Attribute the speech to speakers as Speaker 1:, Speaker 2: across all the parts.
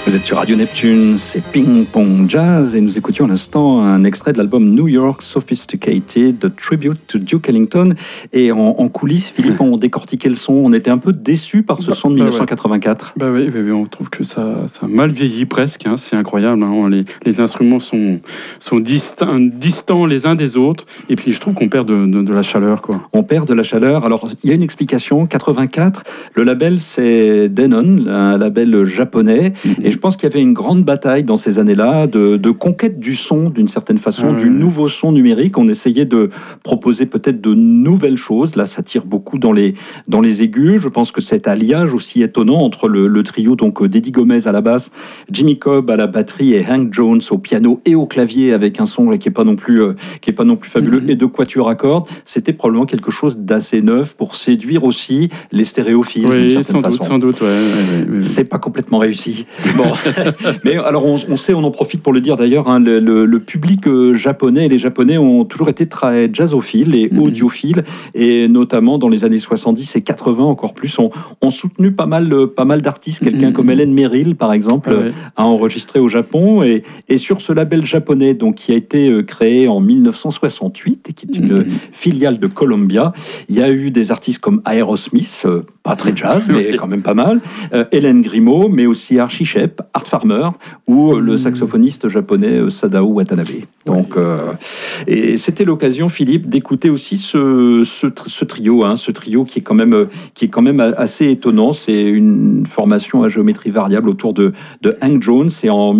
Speaker 1: Vous êtes sur Radio Neptune, c'est Ping Pong Jazz et nous écoutions à l'instant un extrait de l'album New York Sophisticated, The Tribute to Duke Ellington. Et en coulisses, Philippe, on décortiquait le son. On était un peu déçus par ce son de 1984.
Speaker 2: Oui, on trouve que ça a mal vieilli presque. C'est incroyable. Les instruments sont distants les uns des autres. Et puis je trouve qu'on perd de la chaleur, quoi.
Speaker 1: On perd de la chaleur. Alors il y a une explication. 84, le label c'est Denon, un label japonais. Et je pense qu'il y avait une grande bataille dans ces années-là de conquête du son, d'une certaine façon, du nouveau son numérique. On essayait de proposer peut-être de nouvelles choses. Là, ça tire beaucoup dans les aigus. Je pense que cet alliage aussi étonnant entre le trio, donc d'Eddie Gomez à la basse, Jimmy Cobb à la batterie et Hank Jones au piano et au clavier avec un son qui est pas non plus fabuleux et de quatuor à cordes. C'était probablement quelque chose d'assez neuf pour séduire aussi les stéréophiles.
Speaker 2: Oui, sans doute. Ouais.
Speaker 1: C'est pas complètement réussi. Bon, mais alors on sait, on en profite pour le dire d'ailleurs, le public japonais et les Japonais ont toujours été très jazzophiles et audiophiles, et notamment dans les années 70 et 80 encore plus, ont soutenu pas mal d'artistes. Quelqu'un comme Helen Merrill, par exemple, a enregistré au Japon, et sur ce label japonais, donc qui a été créé en 1968 et qui est une filiale de Columbia, il y a eu des artistes comme Aerosmith, pas très jazz, mais quand même pas mal, Hélène Grimaud, mais aussi Archie Shepp, Art Farmer ou le saxophoniste japonais Sadao Watanabe. Donc, et c'était l'occasion, Philippe, d'écouter aussi ce trio qui est quand même assez étonnant. C'est une formation à géométrie variable autour de Hank Jones, et en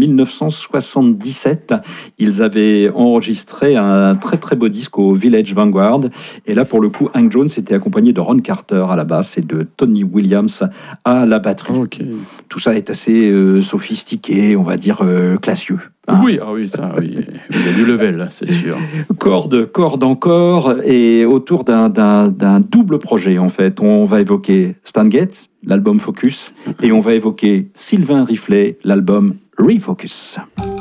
Speaker 1: 1977, ils avaient enregistré un très très beau disque au Village Vanguard. Et là, pour le coup, Hank Jones était accompagné de Ron Carter à la basse et de Tony Williams à la batterie.
Speaker 2: Okay.
Speaker 1: Tout ça est assez sophistiqué, on va dire classieux.
Speaker 2: Oui, il y a du level, là, c'est sûr.
Speaker 1: Corde encore, et autour d'un double projet, en fait. On va évoquer Stan Getz, l'album Focus, et on va évoquer Sylvain Riflet, l'album Refocus.